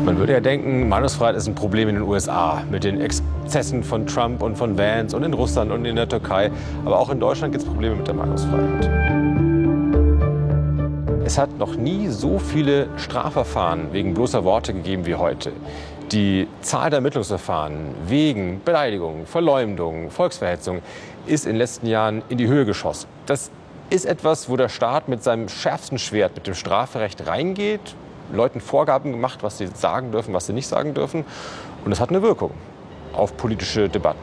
Man würde ja denken, Meinungsfreiheit ist ein Problem in den USA mit den Exzessen von Trump und von Vance und in Russland und in der Türkei. Aber auch in Deutschland gibt es Probleme mit der Meinungsfreiheit. Es hat noch nie so viele Strafverfahren wegen bloßer Worte gegeben wie heute. Die Zahl der Ermittlungsverfahren wegen Beleidigung, Verleumdung, Volksverhetzung ist in den letzten Jahren in die Höhe geschossen. Das ist etwas, wo der Staat mit seinem schärfsten Schwert, mit dem Strafrecht reingeht, Leuten Vorgaben gemacht, was sie sagen dürfen, was sie nicht sagen dürfen. Und das hat eine Wirkung auf politische Debatten.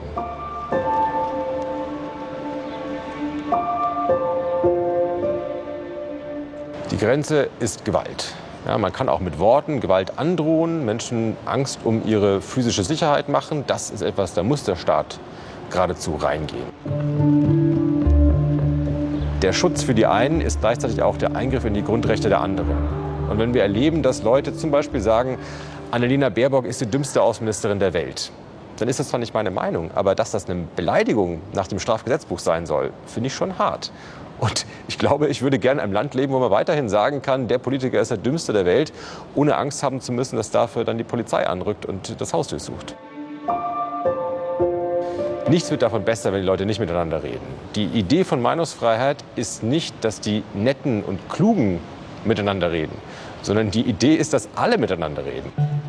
Die Grenze ist Gewalt. Ja, man kann auch mit Worten Gewalt androhen, Menschen Angst um ihre physische Sicherheit machen. Das ist etwas, da muss der Staat geradezu reingehen. Der Schutz für die einen ist gleichzeitig auch der Eingriff in die Grundrechte der anderen. Und wenn wir erleben, dass Leute zum Beispiel sagen, Annalena Baerbock ist die dümmste Außenministerin der Welt, dann ist das zwar nicht meine Meinung, aber dass das eine Beleidigung nach dem Strafgesetzbuch sein soll, finde ich schon hart. Und ich glaube, ich würde gerne in einem Land leben, wo man weiterhin sagen kann, der Politiker ist der dümmste der Welt, ohne Angst haben zu müssen, dass dafür dann die Polizei anrückt und das Haus durchsucht. Nichts wird davon besser, wenn die Leute nicht miteinander reden. Die Idee von Meinungsfreiheit ist nicht, dass die Netten und Klugen miteinander reden, sondern die Idee ist, dass alle miteinander reden.